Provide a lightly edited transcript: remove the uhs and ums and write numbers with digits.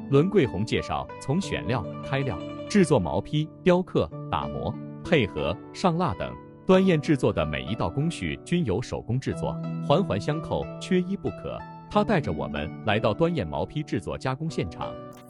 伦桂红介绍，从选料、开料、制作毛坯、雕刻、打磨、配合、上蜡等，端砚制作的每一道工序均由手工制作，环环相扣，缺一不可。他带着我们来到端砚毛坯制作加工现场。